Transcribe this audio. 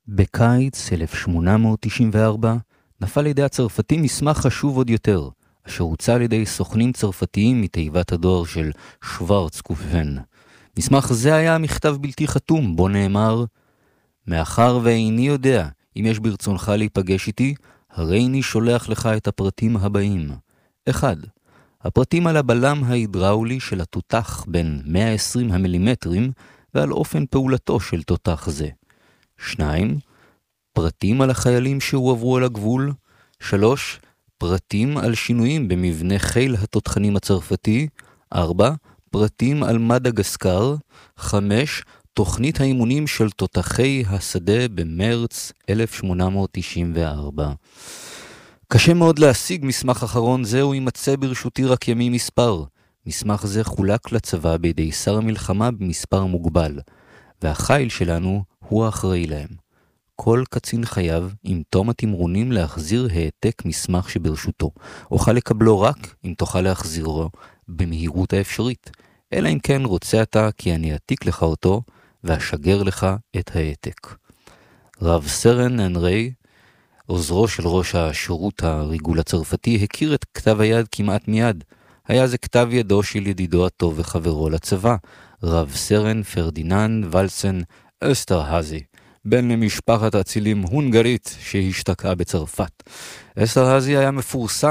בקיץ 1894 נפל לידי הצרפתים מסמך חשוב עוד יותר, אשר הוצא על ידי סוכנים צרפתיים מתיבת הדואר של שוורץ-קופן. מסמך זה היה מכתב בלתי חתום, בו נאמר: מאחר ואיני יודע אם יש ברצונך להיפגש איתי, הרי אני שולח לך את הפרטים הבאים. 1. הפרטים על הבלם ההידראולי של התותח בין 120 המילימטרים ועל אופן פעולתו של תותח זה. 2. פרטים על החיילים שהועברו על הגבול. 3. פרטים על שינויים במבנה חיל התותחנים הצרפתי. 4. פרטים על מדגסקר. 5. תוכנית האימונים של תותחי השדה במרץ 1894. קשה מאוד להשיג מסמך אחרון זה, הוא יימצא ברשותי רק ימים מספר. מסמך זה חולק לצבא בידי שר המלחמה במספר מוגבל, והחיל שלנו הוא האחראי להם. כל קצין חייב עם תום התמרונים להחזיר העתק מסמך שברשותו. אוכל לקבלו רק אם תוכל להחזירו במהירות האפשרית. אלא אם כן רוצה אתה כי אני אעתיק לך אותו ואשגר לך את העתק. רב סרן אנרי, עוזרו של ראש השירות הריגול הצרפתי, הכיר את כתב היד כמעט מיד. היה זה כתב ידו של ידידו הטוב וחברו לצבא, רב סרן פרדיננד ולסן אסטרהזי, בן למשפחת אצילים הונגרית שהשתקעה בצרפת. אסטרהזי היה מפורסם